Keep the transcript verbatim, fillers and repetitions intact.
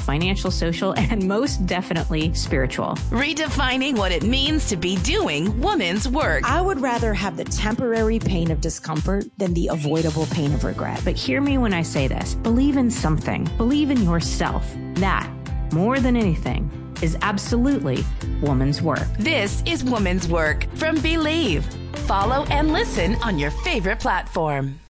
financial, social, and most definitely spiritual. Redefining what it means to be doing woman's work. I would rather have the temporary pain of discomfort than the avoidable pain of regret. But hear me when I say this. Believe in something. Believe in yourself. That, more than anything, is absolutely woman's work. This is Woman's Work from Believe. Follow and listen on your favorite platform.